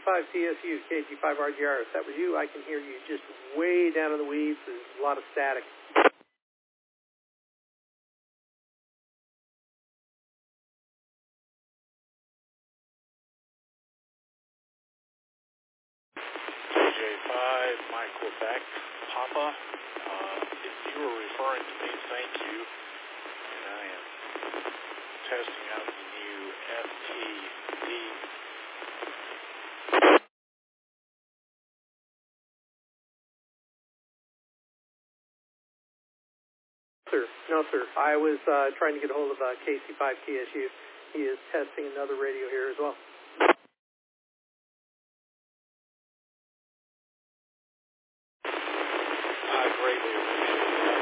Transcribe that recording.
KC5TSU, KG5RGR. If that was you, I can hear you just way down in the weeds. There's a lot of static. KJ5, Mike Quebec, Papa. If you were referring to me, thank you. And I am testing out the new FTD. No, sir. I was trying to get a hold of KC5TSU. He is testing another radio here as well.